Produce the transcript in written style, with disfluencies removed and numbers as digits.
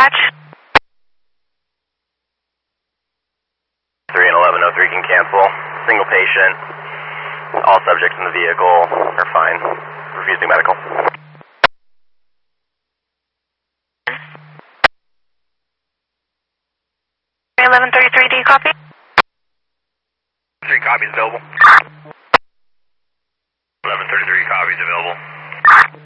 dispatch. 3 and 1103 can cancel. Single patient. All subjects in the vehicle are fine. Refusing medical. 1133, do you copy? 3 copies available. 1133 copies available.